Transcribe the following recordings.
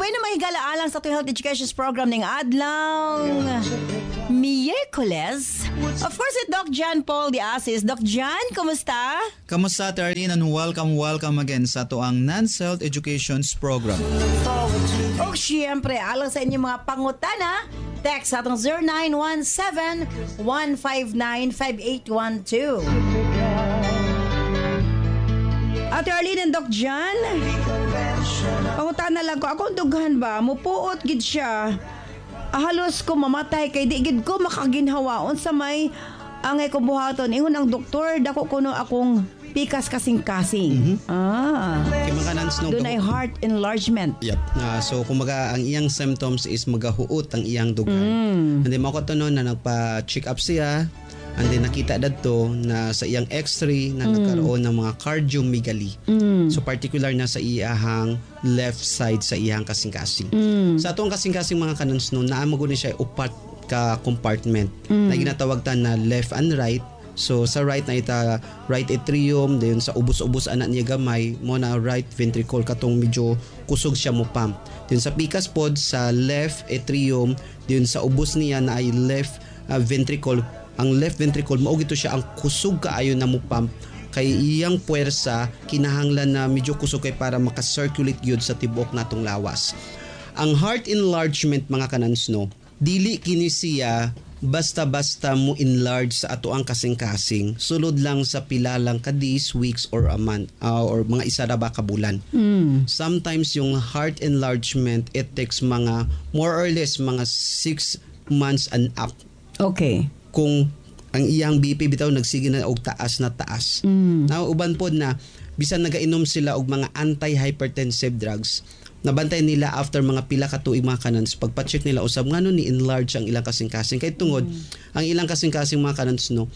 bueno mahigala-alang sa itong health education program ng adlaw Miyerkules. Of course, it's Doc John Paul Diasis. Doc John, kumusta? Kamusta, Tarlene, and welcome again sa tuang Nance Health Education's program. O siyempre, alang sa inyong mga pangutana, text sa atong 0917-159-5812. Ate Arlene and Doc John, pangutana lang ko, akong dughan ba? Mupuot gid siya. Halos ko mamatay kay di gid ko makaginhawaon sa may angay ko buhaton. Ingon ang doktor, dako kuno akong pikas kasing-kasing. Kaya mga Nance, Doon ay heart enlargement. Yep. So, kumbaga, ang iyang symptoms is magahuot ang iyang dugan. And then, makotonon na nagpa-check up siya. And then, nakita dadto na sa iyang x-ray na nagkaroon ng mga cardiomegaly. So, particular na sa iyahang left side sa iyahang kasing-kasing. Sa atong kasing-kasing mga kanons no, naamago ni siya upat ka compartment na ginatawag ta na left and right. So sa right na ita right atrium, then sa ubos-ubos anak niya gamay mo na right ventricle katong medyo kusog siya mo pump. Then sa pikas pod sa left atrium, then sa ubos niya na ay left ventricle. Ang left ventricle mao gito siya ang kusog kaayo na mo pump kay iyang puwersa kinahanglan na medyo kusog kay para maka-circulate gyud sa tibok natong lawas. Ang heart enlargement mga kanans no, dili kini siya basta-basta mo enlarge sa ato ang kasing-kasing sulod lang sa pila lang ka days, weeks or a month or mga isa ra ba ka bulan. Sometimes yung heart enlargement it takes mga more or less mga 6 months and up. Okay. Kung ang iyang BP bitaw nagsige na og taas na taas. Now uban pod na bisan nagainom sila og mga anti-hypertensive drugs, nabantay nila after mga pila ka tuig mga kanans pagpa-check nila usab ngano ni enlarge ang ilang kasing-kasing kay tungod ang ilang kasing-kasing mga kanans no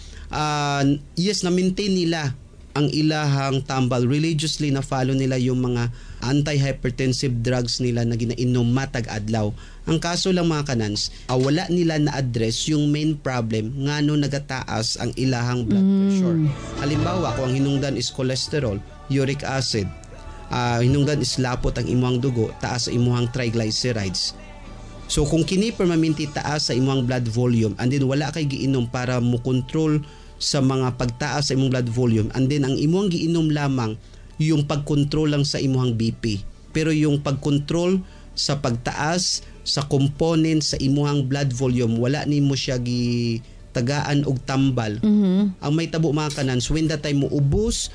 yes na maintain nila ang ilahang tambal, religiously na follow nila yung mga anti-hypertensive drugs nila na ginainom matag adlaw. Ang kaso lang mga kanans, wala nila na-address yung main problem ngano nagataas ang ilahang blood pressure. Halimbawa, kung ang hinungdan is cholesterol, uric acid, hinungdan is lapot ang imuhang dugo, taas sa imuhang triglycerides. So kung kini permanente taas sa imuhang blood volume and then wala kay giinom para mo control sa mga pagtaas sa imong blood volume and then ang imuhang giinom lamang yung pagkontrol lang sa imuhang BP, pero yung pagkontrol sa pagtaas sa component sa imuhang blood volume wala nimo siya gitagaan og tambal. Ang may tabo mga kanans when that time mo ubos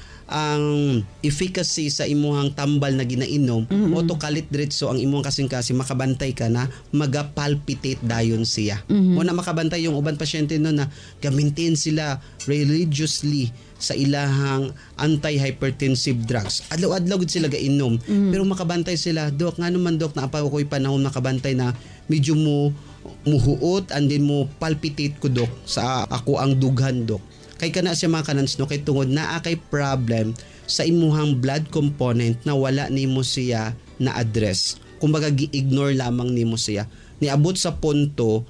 ang efficacy sa imuhang tambal na ginainom, auto kalit diretso ang imuhang kasing-kasing makabantay ka na magapalpitate dayon siya. Mo na makabantay yung uban pasyente no na gamintin sila religiously sa ilahang anti-hypertensive drugs. Adlaw-adlaw gud sila gainom, pero makabantay sila, Dok, ngano man Dok na pa ko'y panahon makabantay na medyo mo muhuot and then mo palpitate ko Dok sa ako ang dughan Dok. Kay kana siya mga kanans no kay tungod naa kay problem sa imuhang blood component na wala nimo siya na address. Kumbaga gi-ignore lamang nimo siya. Niabot sa punto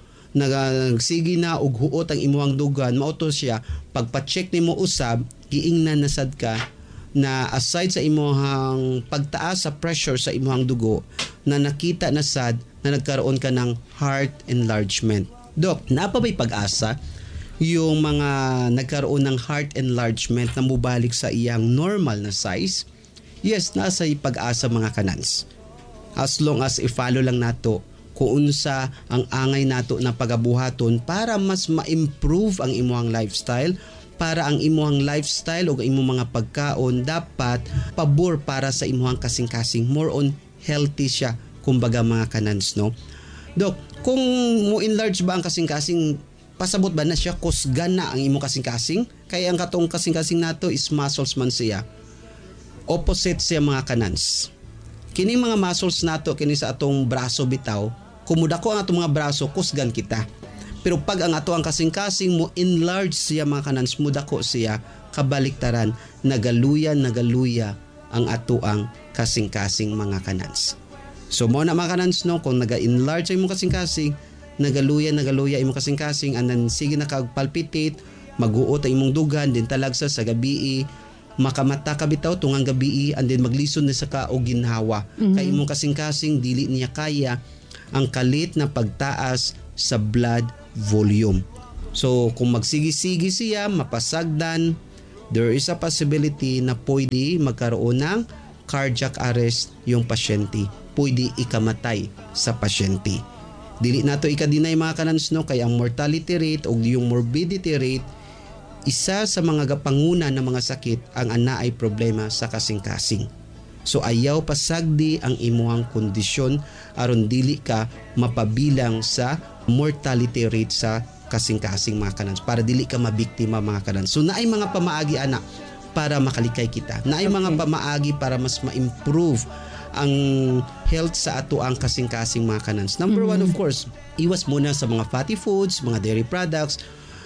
nagsige na og huot ang imuhang dugan, mauto siya pagpa-check nimo usab giingnan na sad ka na aside sa imuhang pagtaas sa pressure sa imuhang dugo na nakita na sad na nagkaroon ka ng heart enlargement. Dok, naapa ba'y pag-asa yung mga nagkaroon ng heart enlargement na mubalik sa iyang normal na size? Yes, nasa pag-asa mga kanans. As long as i-follow lang nato kung unsa ang angay nato na pagabuhaton para mas ma-improve ang imuhang lifestyle, para ang imuhang lifestyle o imong mga pagkaon dapat pabor para sa imuhang kasing-kasing, more on healthy siya kumbaga mga kanans no. Dok, kung mo enlarge ba ang kasing-kasing, pasabot ba na siya kusgan na ang imong kasing-kasing? Kaya ang katong kasing-kasing nato is muscles man siya. Opposite siya mga kanans. Kini mga muscles nato kini sa atong braso bitaw, kumudako ang atong mga braso kusgan kita. Pero pag ang ato ang kasing-kasing mo enlarge siya mga kanans, mudako siya, kabaliktaran, nagaluya ang ato ang kasing-kasing mga kanans. So mo na mga kanans no, kung naga-enlarge ang imong kasing-kasing, nagaluya imong kasing-kasing and then sige na kag-palpitate, mag-uot ang imong dugan, din talagsa sa gabi makamata ka bitaw tungang gabi and then maglison na sa ka og ginhawa. Kay imong kasing-kasing dili niya kaya ang kalit na pagtaas sa blood volume. So kung magsigi-sigi siya, mapasagdan, there is a possibility na pwede magkaroon ng cardiac arrest yung pasyente. Pwede ikamatay sa pasyente. Dili nato ikadinay mga kanans no, kaya ang mortality rate o yung morbidity rate, isa sa mga gapanguna ng mga sakit ang anaay problema sa kasing-kasing. So ayaw pasagdi ang imuhang kondisyon aron dili ka mapabilang sa mortality rate sa kasing-kasing mga kanans para dili ka mabiktima mga kanans. So naay mga pamaagi ana para makalikay kita. Naay mga pamaagi para mas ma-improve ang health sa ato ang kasing-kasing mga kanans. Number one, of course, iwas muna sa mga fatty foods, mga dairy products,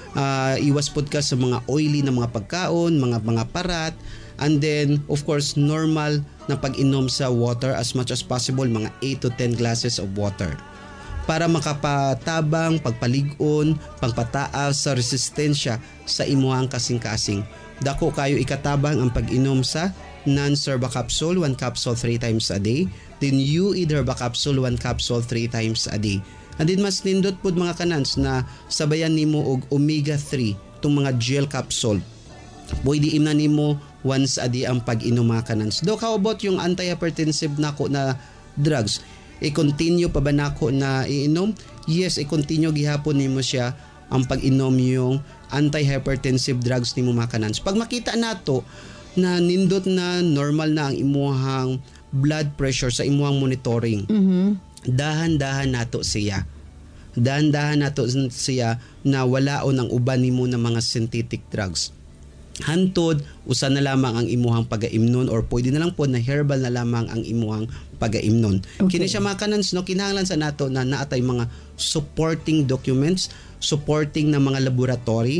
iwas pod ka sa mga oily na mga pagkaon, mga parat, and then of course normal na pag-inom sa water as much as possible, mga 8 to 10 glasses of water para makapatabang, pagpalig-on, pagpataas sa resistensya sa imuhang kasing-kasing. Dako kayo ikatabang ang pag-inom sa non-serba capsule, 1 capsule 3 times a day, then U-Eat Herba capsule, 1 capsule 3 times a day. And then mas nindot pod mga kanans na sabayan nimo og omega-3 tong mga gel capsule. Pwede imna nimo once a day ang pag-inom mga kanans. Do how about yung antihypertensive nako na drugs? I-continue pa ba nako na iinom? Yes, i-continue gihapon nimo siya ang pag-inom yung antihypertensive drugs nimo mga kanans. Pag makita nato na nindot na normal na ang imuhang blood pressure sa imuhang monitoring, dahan-dahan nato siya. Dahan-dahan nato siya na walaon ang uban nimo ng mga synthetic drugs. Hantod, usa na lamang ang imuhang pag-aimnon or pwede na lang po na herbal na lamang ang imuhang pag-aimnon. Okay. Kini siya mga kanans, no, kinahanglan sa nato na naatay mga supporting documents, supporting na mga laboratory,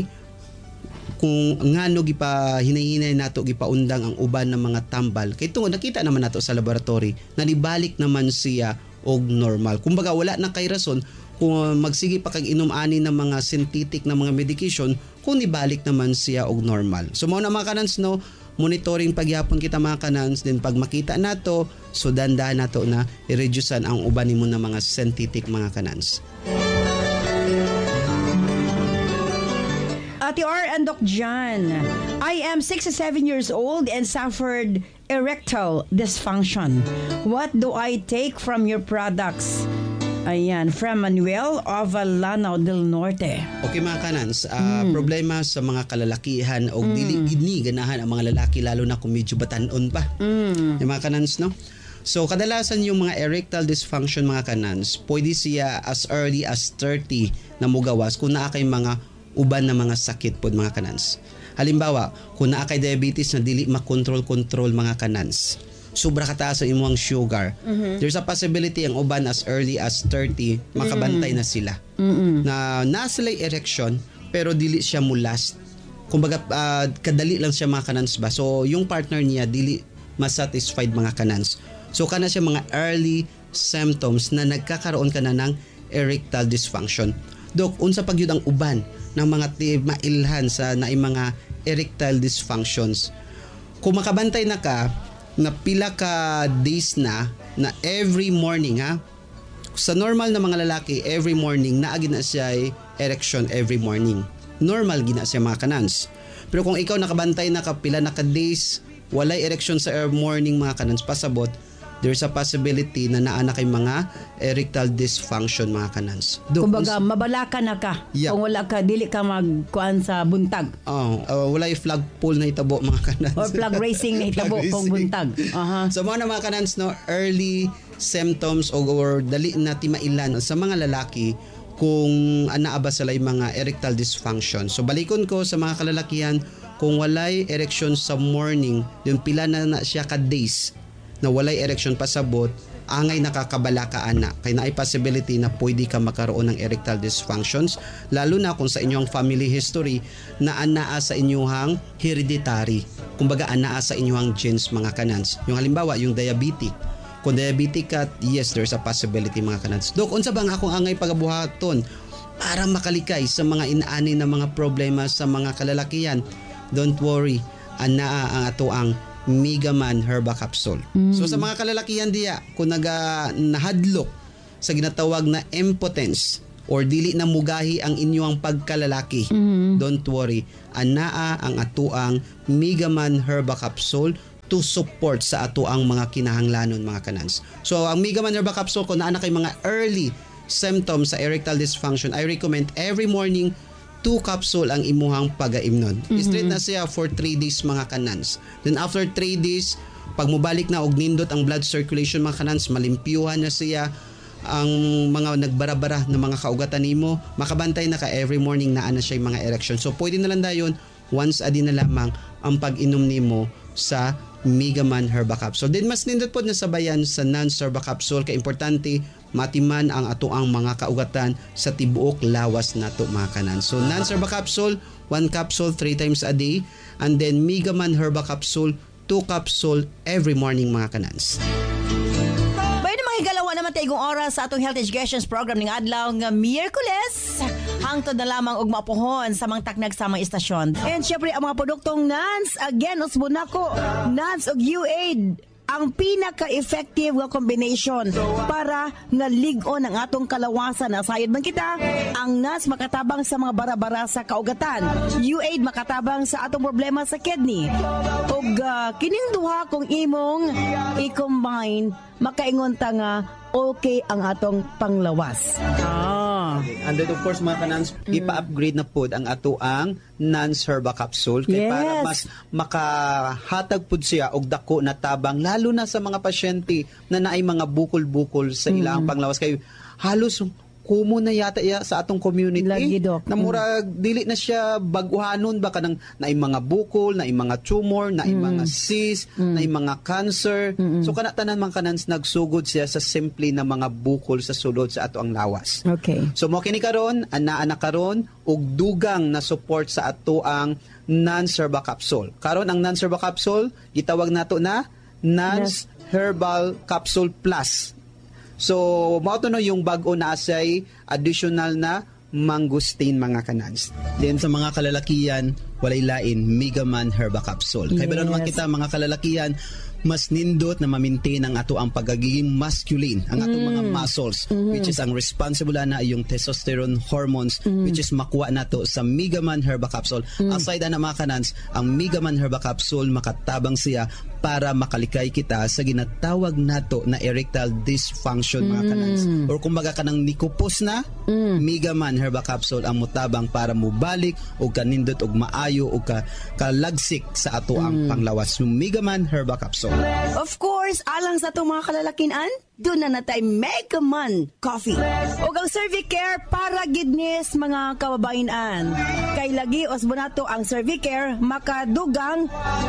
kung ngano gipa hinahinay nato gipaundang ang uban ng mga tambal. Kay tungod nakita naman nato sa laboratory na nibalik naman siya og normal. Kumbaga wala na kay rason kung magsige pa kag inom ani ng mga synthetic na mga medication kung nibalik naman siya og normal. So mao na mga kanans no, monitoring pagyapon kita mga kanans, then pag makita nato, so dandahan nato na i-reducean ang uban nimo ng mga synthetic mga kanans. Ate R and Doc John, I am 67 years old and suffered erectile dysfunction. What do I take from your products? Ayan, from Manuel of Lanao del Norte. Okay mga kanans, problema sa mga kalalakihan o dili gini ganahan ang mga lalaki lalo na kung medyo batanon pa. Yung mga kanans no? So kadalasan yung mga erectile dysfunction mga kanans, pwede siya as early as 30 na mugawas kung naa kay mga uban na mga sakit pod mga kanans. Halimbawa, kung naa kay diabetes na dili makontrol-kontrol mga kanans, sobra kataas ang imuhang sugar, there's a possibility ang uban as early as 30 makabantay na sila. Na nasa erection pero dili siya mulast. Kumbaga kadali lang siya mga kanans ba. So yung partner niya dili masatisfied mga kanans. So kana siya mga early symptoms na nagkakaroon ka na ng erectile dysfunction. Dok, unsa pag yun ang uban ng mga mailhan sa naay mga erectile dysfunctions? Kung makabantay na ka na pila ka days na every morning sa normal na mga lalaki every morning naagi na siya erection every morning. Normal gina siya mga kanans. Pero kung ikaw nakabantay na ka pila na ka days walay erection sa morning mga kanans, pasabot there's a possibility na naana kay mga erectile dysfunction mga kanans. Kumbaga mabalaka na ka. Yeah. Kung wala ka dili ka magkuan sa buntag. Wala yung flagpole na itabo mga kanans. Or flag racing na itabo kung buntag. So mga kanans no, early symptoms or dali na timailan sa mga lalaki kung anaa ba sila yung mga erectile dysfunction. So balikon ko sa mga kalalakihan, kung walay erection sa morning, yung pila na siya ka days na walay erection pasabot, angay nakakabala ka ana. Kaya na ay possibility na pwede ka magkaroon ng erectile dysfunctions, lalo na kung sa inyong family history na anaa sa inyong hereditary. Kumbaga anaa sa inyong genes mga kanans. Yung halimbawa, yung diabetic. Kung diabetic ka, yes, there's a possibility mga kanans. Dok, unsa bang akong angay pagabuhaton para makalikay sa mga inaani na mga problema sa mga kalalakihan? Don't worry. anaa ang ato ang Megaman Herba Capsule. So sa mga kalalakihan diya, kung nahadlok sa ginatawag na impotence or dili na mugahi ang inyong pagkalalaki, don't worry, anaa ang ato ang Megaman Herba Capsule to support sa ato ang mga kinahanglanon mga kanans. So ang Megaman Herba Capsule, kung naa na kay mga early symptoms sa erectile dysfunction, I recommend every morning 2 capsule ang imuhang pagaimnon. Straight na siya for 3 days mga kanans. Then after 3 days, pag mubalik na og nindot ang blood circulation mga kanans, malimpyuhan na siya ang mga nagbara-bara na mga kaugatan nimo, makabantay na ka every morning na ana siya mga erection. So pwede na lang dayon once a day na lamang ang pag-inom nimo sa Megaman Herba Capsule. Then mas nindot po na sabayan sa Nance Herba Capsule, kay importante matiman ang ato ang mga kaugatan sa tibuok lawas nato mga kanan. So Nance Herba Capsule, 1 capsule 3 times a day, and then Megaman Herba Capsule, 2 capsule every morning mga kanans. Higalawa naman tayong oras sa atong health education program ng adlaw nga Miyerkules. Hangtod na lamang og mapuhon sa mga taknag sa mga istasyon. And syempre ang mga produktong Nance, again usbon nako, Nance og UAID ang pinaka-effective nga combination para nga ligon ang atong kalawasan. Nasayod man kita, ang Nance makatabang sa mga bara-bara sa kaugatan. UAID makatabang sa atong problema sa kidney. Ug kining duha kung imong i-combine, makaingon ta nga okay ang atong panglawas. And then of course mga kanans, ipa-upgrade na po ang ato ang Nance Herba Capsule kay para mas makahatag pud siya og dako na tabang, lalo na sa mga pasyente na naay mga bukol-bukol sa ilang panglawas, kay halos kumo na yata sa atong community. Lagi, Dok. Na murag dili na siya baguhanon ba kanang naay mga bukol, naay mga tumor, naay mga cyst, naay mga cancer. So kana tanan man kanans nagsugod siya sa simple na mga bukol sa sulod sa ato ang lawas. Okay. So mo kini karon, anaa na karon og dugang na support sa ato ang Nance Herba Capsule. Karon ang Nance Herba Capsule gitawag nato na Nance Herbal Capsule Plus. So, mao to no yung bag-o na asay additional na mangustin mga kanans. Then sa mga kalalakihan, walay lain Megaman Herba Capsule. Kaya ba naman kita mga kalalakihan, mas nindot na ma-maintain ang ato ang pagiging masculine, ang atong mga muscles, which is ang responsible na yung testosterone hormones, which is makuha nato sa Megaman Herba Capsule. Aside na mga kanans, ang Megaman Herba Capsule makatabang siya para makalikay kita sa ginatawag nato na erectile dysfunction mga kanans. Or kumbaga kanang nikupos na, Megaman Herba Capsule ang mutabang para mubalik o kanindot og maayo o kalagsik sa ato ang panglawas. Yung Megaman Herba Capsule. Of course, alang sa itong mga kalalakinan, doon na natay Megaman Coffee. O ang Cervicare para gidnis mga kababayan. Kay lagi osbonato ang Cervicare makadugang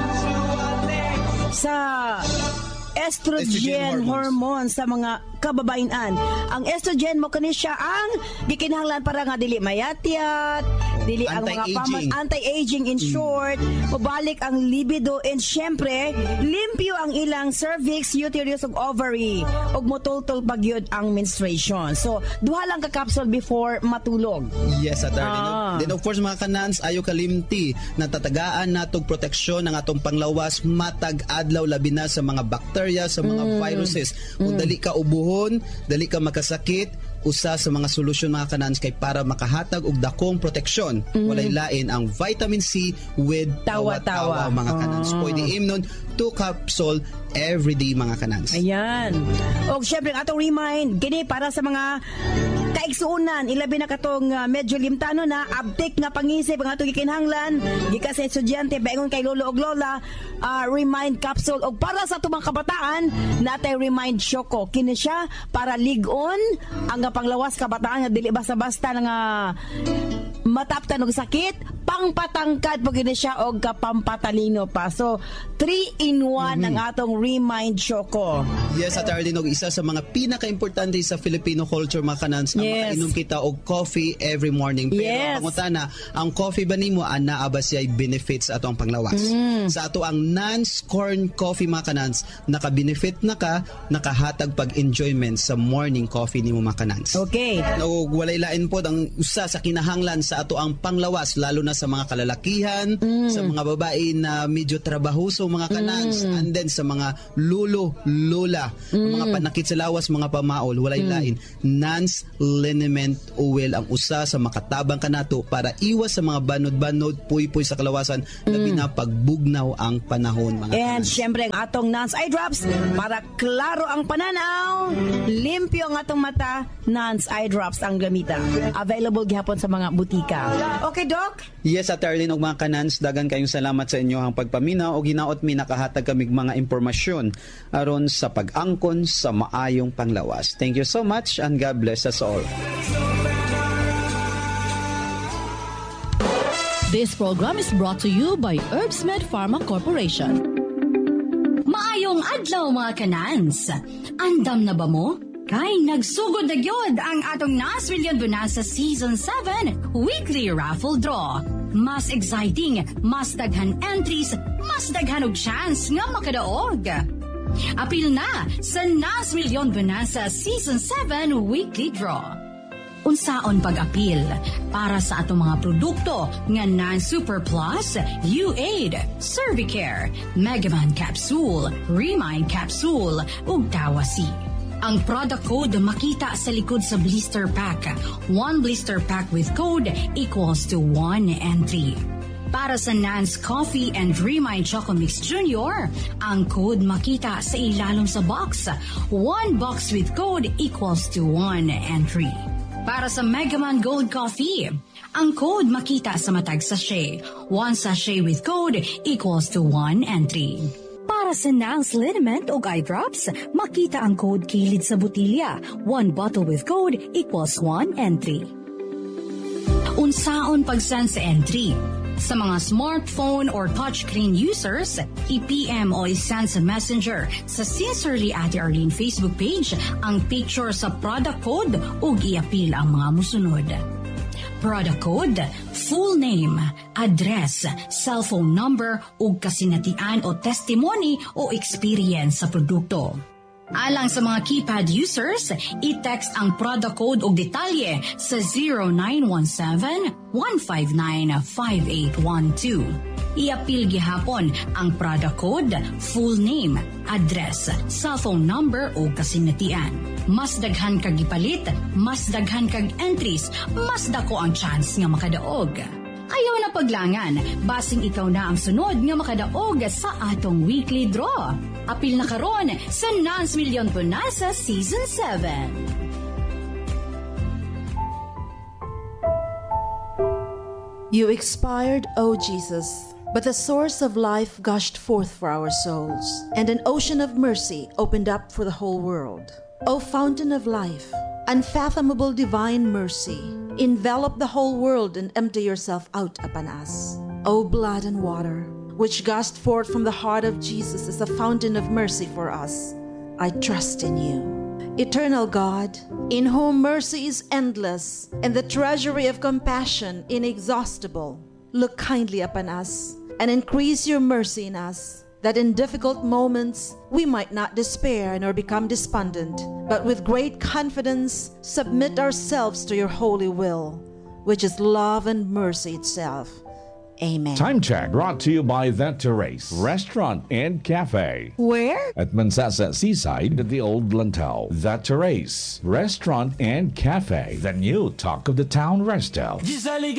sa estrogen hormone sa mga kababayan. Ang estrogen mo kani siya ang gikinahanglan para nga dili mayatyat, dili ang mga anti-aging in short, mabalik ang libido, and syempre limpyo ang ilang cervix, uterus ug ovary, ug motultol pagyud ang menstruation. So duha lang ka capsule before matulog. Yes, attorney. Then of course mga kanans, ayo kalimti na tatagaan natog proteksyon ng atong panglawas matag adlaw labi na sa mga bacteria, sa mga viruses. Kung dali ka ubuhon, dali ka makasakit, usa sa mga solusyon mga kanans kay para makahatag og dakong proteksyon. Walay lain ang vitamin C with tawa-tawa mga kanans. Pwede imnon 2 capsule every day mga kanans. Ayan. O syempre ang atong remind, gini para sa mga kaigsuunan, ilabi na katong medyo limtano na, abtik nga pangisip ang atong gikinahanglan, gikan sa estudyante, baingon kay lolo og lola, remind capsule. O para sa tumang kabataan, natay remind Choco. Kini siya para ligon ang panglawas kabataan nga dili basta-basta nga mataptan og sakit, pangpatangkad po gini siya og kapampatalino pa. So 3-in-1 ang atong remind Choco. Yes, at Arlene, isa sa mga pinaka-importante sa Filipino culture mga kanans, ang makainom kita og coffee every morning. Pero pangutana, ang coffee ba nimo anaa ba siya benefits ato ang panglawas? Sa ato ang Nance corn coffee mga kanans, naka-benefit na ka, nakahatag pag-enjoyment sa morning coffee nimo mga kanans. Okay. No, walay lain po ang usa sa kinahanglan sa ato ang panglawas, lalo na sa mga kalalakihan, sa mga babae na medyo trabahoso mga kanans, and then sa mga lulo, lola, mga panakit sa lawas, mga pamaol, walay lain. Nance liniment oil ang usa sa makatabang kanato para iwas sa mga banod-banod, puy-puy sa kalawasan, labi na pagbugnaw ang panahon mga And kanans. syempre, ang atong Nance Eye Drops para klaro ang pananaw, limpyo ang atong mata, Nance Eye Drops ang gamita. Available gihapon sa mga butika. Okay, Doc? Yes, at Arlene og mga kanans, dagan kayong salamat sa inyo ang pagpaminaw o ginaot mi nakahatag kamig mga impormasyon aron sa pag-angkon sa maayong panglawas. Thank you so much and God bless us all. This program is brought to you by Herbsmed Pharma Corporation. Maayong adlaw mga kanans. Andam na ba mo? Kay nagsugod na gyud ang atong Nas Million Bonanza Season 7 Weekly Raffle Draw. Mas exciting, mas daghan entries, mas daghan og chance nga makadaog. Apil na sa Nas Million Bonanza Season 7 Weekly Draw. Unsaon pag-apil para sa atong mga produkto nga Nan Super Plus, U-Aid, Cervicare, Megaman Capsule, Remind Capsule ug Tawasi. Ang product code makita sa likod sa blister pack. One blister pack with code equals to 1 entry. Para sa Nance Coffee and Remind Choco Mix Junior, ang code makita sa ilalom sa box. One box with code equals to 1 entry. Para sa Megaman Gold Coffee, ang code makita sa matag sachet. One sachet with code equals to 1 entry. Para sa Nance Liniment o Eye Drops, makita ang code kilid sa botilya. One bottle with code equals 1 entry. Unsaon pag-send sa entry? Sa mga smartphone or touchscreen users, i-PM o i-send sa Messenger sa Sincerely Ate Arlene Facebook page ang picture sa product code ug i-apil ang mga musunod. Product code, full name, address, cellphone number ug kasinatian o testimony o experience sa produkto. Alang sa mga keypad users, i-text ang product code ug detalye sa 0917-159-5812. I-apil gihapon ang product code, full name, address, cellphone number o kasinatian. Mas daghan kag gipalit, mas daghan kag entries, mas dako ang chance nga makadaog. Ayaw na paglangan, basing ikaw na ang sunod nga makadaog sa atong weekly draw. Apil na karon sa Nance Million Bonanza Season 7. You expired, O Jesus, but the source of life gushed forth for our souls, and an ocean of mercy opened up for the whole world. O fountain of life, unfathomable divine mercy, envelop the whole world and empty yourself out upon us. O blood and water, which gushed forth from the heart of Jesus as a fountain of mercy for us, I trust in you. Eternal God, in whom mercy is endless and the treasury of compassion inexhaustible, look kindly upon us and increase your mercy in us, that in difficult moments we might not despair nor become despondent, but with great confidence submit ourselves to your holy will, which is love and mercy itself. Amen. Time check brought to you by The Terrace Restaurant and Cafe. Where? At Mansasa Seaside at the Old Lantau. The Terrace Restaurant and Cafe. The new talk of the town resto.